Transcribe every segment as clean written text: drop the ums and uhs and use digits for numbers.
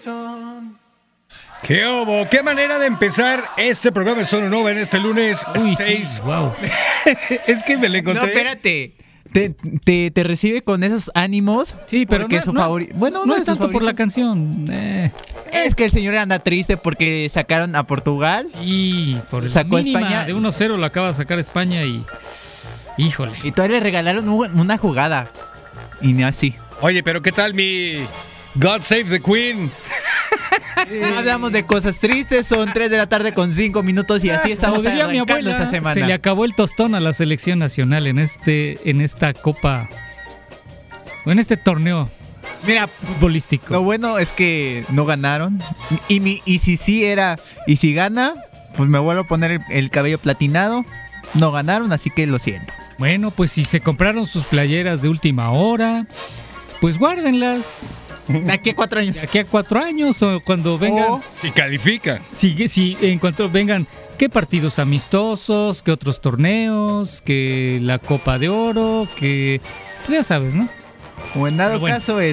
¿Qué hubo? ¿Qué manera de empezar este programa de Zona Nova en este lunes 6? Sí, wow. Es que me lo encontré. No, espérate. Te recibe con esos ánimos. Sí, pero porque no, su no, favorito. Bueno, no es sus tanto por la favoritos. canción. Es que el señor anda triste porque sacaron a Portugal. Sí, por Sacó mínima España. de 1-0 la acaba de sacar España y... Híjole. Y todavía le regalaron una jugada. Y ni así. Oye, pero ¿qué tal mi God Save the Queen? No hablamos de cosas tristes. Son 3 de la tarde con 5 minutos. Y así estamos Como diría mi arrancando abuela, esta semana. se le acabó el tostón a la selección nacional en esta copa, o en este torneo Mira, futbolístico. lo bueno es que no ganaron. Y si gana, pues me vuelvo a poner el cabello platinado. No ganaron, así que lo siento. Bueno, pues si se compraron sus playeras de última hora, pues guárdenlas. De aquí a 4 años. De aquí a 4 años o cuando vengan. O- Si califican. Si en cuanto vengan, ¿qué partidos amistosos? ¿Qué otros torneos? ¿Qué la Copa de Oro? ¿Qué...? Pues ya sabes, ¿no? O en dado Pero bueno. caso,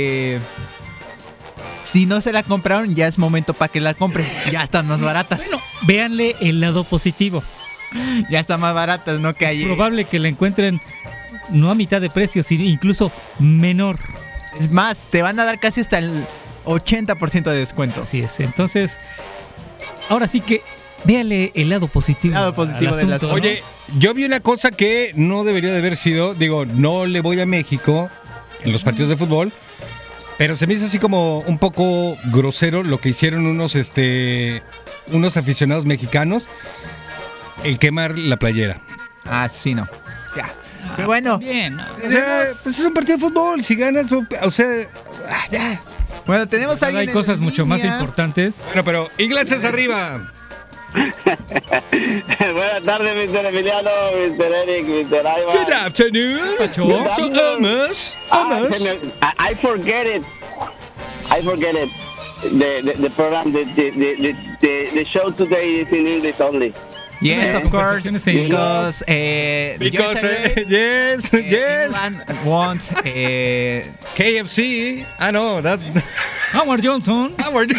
si no se la compraron, ya es momento para que la compren. Ya están más baratas. Bueno, véanle el lado positivo. Ya están más baratas, no que Es ayer. probable que la encuentren no a mitad de precio, sino incluso menor. Es más, te van a dar casi hasta el 80% de descuento. Así es. Entonces, ahora sí que véale el lado positivo. Lado positivo al del asunto, ¿no? Oye, yo vi una cosa que no debería de haber sido. Digo, no le voy a México en los partidos de fútbol, pero se me hizo así como un poco grosero lo que hicieron unos aficionados mexicanos, el quemar la playera. Ah, sí, no. Ya. Pero bueno, Bien. O sea, pues es un partido de fútbol, si ganas, o sea, ya. bueno, tenemos a Ahora hay alguien cosas en mucho más línea. importantes. Bueno, pero ingleses arriba. Buenas tardes, Mr. Emiliano, Mr. Eric, Mr. Ivan. Good afternoon. Pacho. So, almost. I forget it. The program, the show today is in English only. Yes, of course. Conversaciones en Because, Because, yesterday, yes. England won, KFC. Ah, no, that. Howard Johnson. Howard.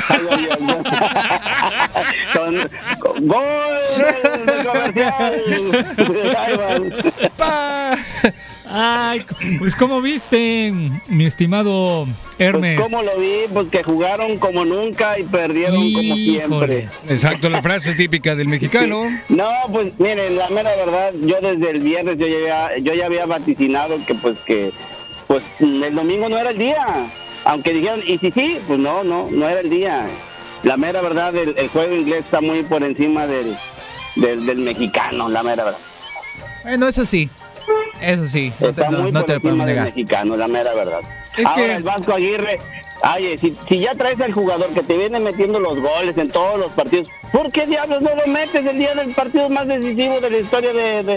Con gol del comercial. Ivan. Pa. Ay, pues ¿cómo viste, mi estimado Hermes? Pues ¿cómo lo vi? Pues que jugaron como nunca y perdieron como siempre. Híjole. Exacto, la frase típica del mexicano. No, pues miren, la mera verdad, yo desde el viernes yo ya había vaticinado que el domingo no era el día. Aunque dijeron, y sí, pues no era el día. La mera verdad, el juego inglés está muy por encima del mexicano, la mera verdad. Bueno, eso sí, Está muy no por te lo podemos encima del negar. mexicano, la mera verdad. Es Ahora que- el Vasco Aguirre, oye, si ya traes al jugador que te viene metiendo los goles en todos los partidos, ¿por qué diablos no lo metes el día del partido más decisivo de la historia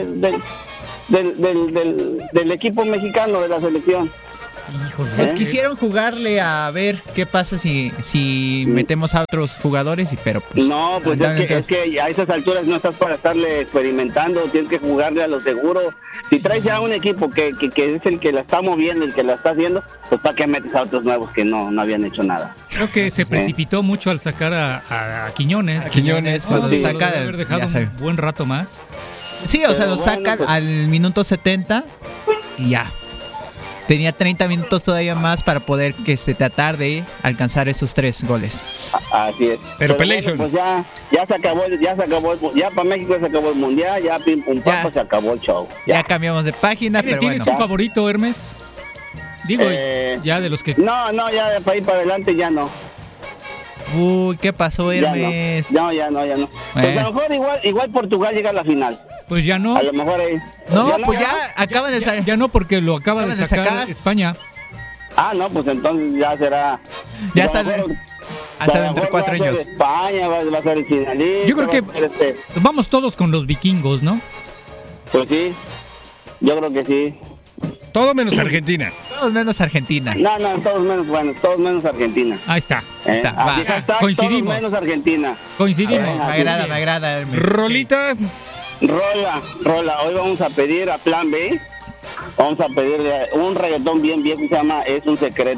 del equipo mexicano, de la selección? Híjole. Pues quisieron jugarle a ver qué pasa si metemos a otros jugadores, pero pues, No, pues es que a esas alturas no estás para estarle experimentando, tienes que jugarle a lo seguro. Si traes ya un equipo que es el que la está moviendo, el que la está haciendo, pues ¿para qué metes a otros nuevos que no habían hecho nada? Creo que se precipitó mucho al sacar a Quiñones. A Quiñones, cuando lo saca debe haber dejado ya sabe. un buen rato más. Sí, o sea, Pero lo bueno, sacan pues- al minuto 70 y ya. Tenía 30 minutos todavía más para poder tratar de alcanzar esos 3 goles. Así es. Pero Pelation. Bueno, pues ya se acabó, ya para México se acabó el mundial, ya pim pum pam, Ya. se acabó el show. Ya cambiamos de página, pero ¿Tienes bueno. un favorito, Hermes? Digo, ya de los que... No, ya para ir para adelante ya no. Uy, ¿qué pasó, Ya Hermes? no. Ya no. Pues a lo mejor igual Portugal llega a la final. Pues ya no. A lo mejor ahí. No, pues ya acaban de salir. Ya no, porque lo acaba de Acaban de sacar sacar. España. Ah, no, pues entonces ya será. Ya a está lo mejor- hasta a lo dentro de mejor 4 va a ser años. España, va a ser el finalista. Yo creo que- va a ser Vamos todos con los vikingos, ¿no? Pues sí, yo creo que sí. Todo menos Argentina. Todos menos Argentina. No, todos menos Argentina. Ahí está. Está, va. Así está, Coincidimos. Todos menos Argentina. Coincidimos. Me agrada, Hermes. Rolita. Rola, hoy vamos a pedir a Plan B. Vamos a pedirle un reggaetón bien viejo que se llama Es un Secreto.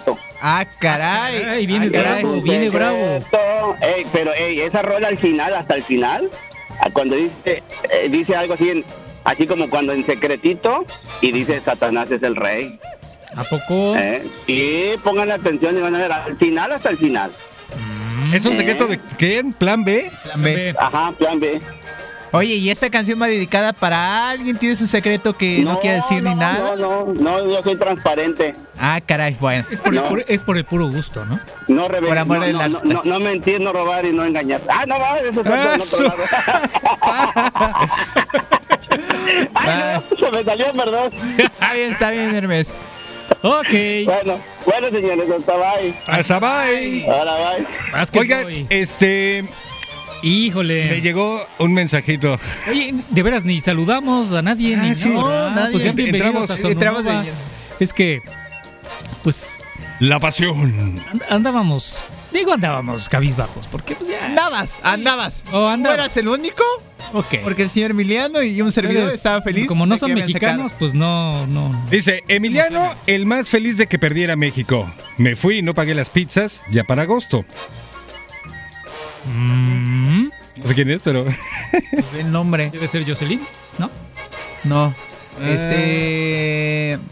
Ah, caray. Ay, viene caray. bravo, viene bravo. Pero esa rola al final, hasta el final, cuando dice algo así, así como cuando en secretito, y dice Satanás es el rey. ¿A poco? Sí, pongan atención y van a ver al final, hasta el final. ¿Es un secreto de quién? ¿Plan B? Plan B. Ajá, plan B. Oye, ¿y esta canción va dedicada para alguien? ¿Tienes un secreto que no quiere decir ni nada? No, yo soy transparente. Ah, caray, bueno. Es por el puro gusto, ¿no? No revelar, Por amor del arte. no mentir, no robar y no engañar. Ah, no, eso está en otro lado. Ay, no, se me salió, perdón. Está bien, Hermes. Ok. Bueno, señores, hasta bye. Hasta bye. Ahora bye. Vázquez Oigan, Boy. me Híjole. llegó un mensajito. Oye, de veras, ni saludamos a nadie, ni sí. nada, No, ¿verdad? nadie. Pues ya bienvenidos a Entramos Sonora. de- Es que, pues, La pasión. andábamos cabizbajos, porque pues ya... Andabas. Oh, andaba. ¿No eras el único? Ok. Porque el señor Emiliano y un servidor Ustedes, estaba feliz. Como no de que son habían mexicanos, pues no. Dice, Emiliano, el más feliz de que perdiera México. Me fui y no pagué las pizzas ya para agosto. Mm, No sé quién es, pero... sacado. El nombre. Debe ser Jocelyn, ¿no? No. Ah.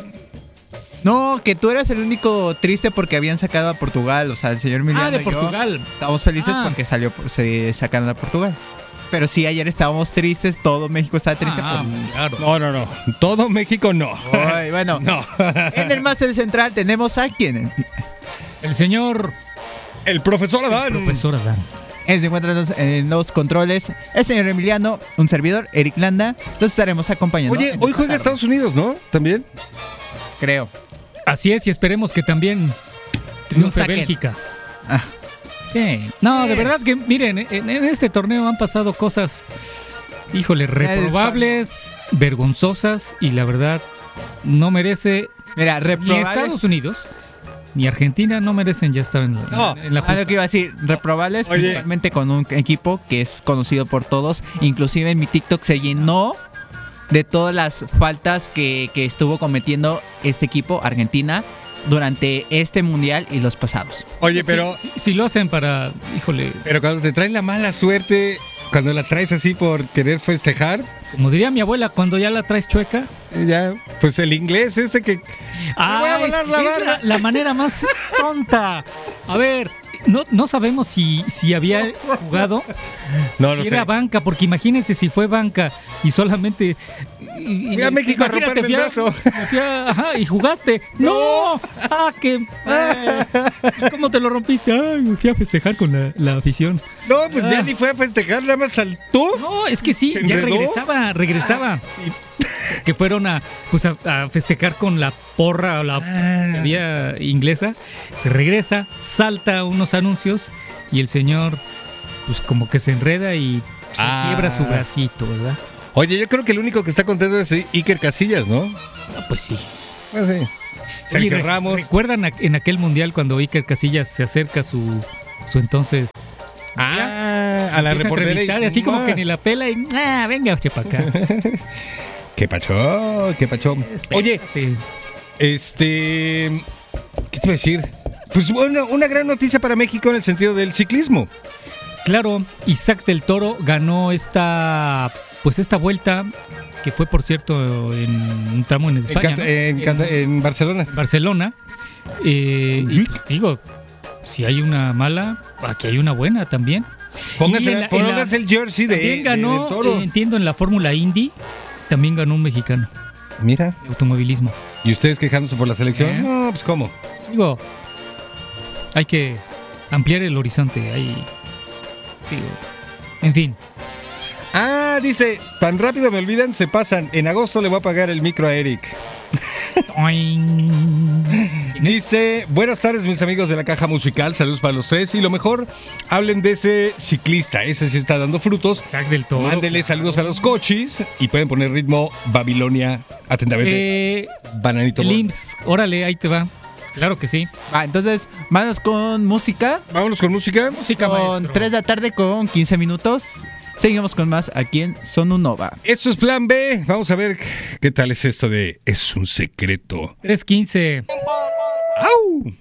No, que tú eras el único triste porque habían sacado a Portugal. O sea, el señor Emiliano De y yo Portugal. estábamos felices Ah. porque se sacaron a Portugal. Pero sí, ayer estábamos tristes. Todo México estaba triste Claro. No. Todo México no. Ay, bueno, No. en el Máster Central tenemos a quien. El señor El profesor Adán. profesor Adán. Él se encuentra en los controles. El señor Emiliano, un servidor, Eric Landa. Los estaremos acompañando. Oye, en hoy esta juega tarde, Estados Unidos, ¿no? ¿También? creo. Así es, y esperemos que también No triunfe saquen. Bélgica. Ah. Sí. No, de verdad que, miren, en este torneo han pasado cosas, híjole, reprobables, vergonzosas, y la verdad no merece Mira, ni reprobable. Estados Unidos ni Argentina no merecen ya estar en la Ah, lo justa. que iba a decir, reprobables, Oye. principalmente con un equipo que es conocido por todos. Inclusive en mi TikTok se llenó de todas las faltas que estuvo cometiendo este equipo, Argentina, durante este mundial y los pasados. Oye, pero... Si lo hacen para, híjole, Pero cuando te traen la mala suerte, cuando la traes así por querer festejar, como diría mi abuela, cuando ya la traes chueca. ya, pues el inglés que... voy a volar la barra. la manera más tonta. A ver, no sabemos si había jugado, No, si era banca, porque imagínense si fue banca y solamente... Fui a México a romperme el brazo. Y jugaste. ¡No! ¿Cómo te lo rompiste? Ay, me fui a festejar con la afición. No, pues ya ni fue a festejar, nada más saltó. No, es que sí, ¿Se ya enredó? regresaba. Que fueron a festejar con la porra o la que había inglesa. Se regresa, salta unos anuncios y el señor, pues como que se enreda y se quiebra su bracito, ¿verdad? Oye, yo creo que el único que está contento es Iker Casillas, ¿no? Ah, pues sí. Pues sí. Oye, Sergio Ramos. ¿Recuerdan en aquel mundial cuando Iker Casillas se acerca a su entonces... A la empieza a reportera. entrevistar, y así como que ni la pela y... venga, che, para acá. Qué pacho, qué pacho. Oye, Espérate. ¿qué te iba a decir? Pues bueno, una gran noticia para México en el sentido del ciclismo. Claro, Isaac del Toro ganó esta vuelta, que fue, por cierto, en un tramo en España, ¿no? En Barcelona. Barcelona. Y pues, digo, si hay una mala, aquí hay una buena también. Póngase el jersey También ganó, del Toro. entiendo, en la Fórmula Indy, también ganó un mexicano Mira. de automovilismo. ¿Y ustedes quejándose por la selección? ¿Eh? No, pues ¿cómo? Digo, hay que ampliar el horizonte. En fin. Dice, tan rápido me olvidan, se pasan. En agosto le voy a pagar el micro a Eric. Dice, buenas tardes mis amigos de la caja musical, saludos para los tres. Y lo mejor, hablen de ese ciclista, ese sí está dando frutos. Isaac del Toro. Mándenle saludos a los cochis y pueden poner ritmo Babilonia atentamente. Bananito. El IMSS, órale, ahí te va. Claro que sí. Entonces, vamos con música. Vámonos con música. Música, Son maestro. 3 de la tarde con 15 minutos. Seguimos con más aquí en Sonunova. Esto es Plan B. Vamos a ver qué tal es esto de Es un secreto. 3:15. ¡Au!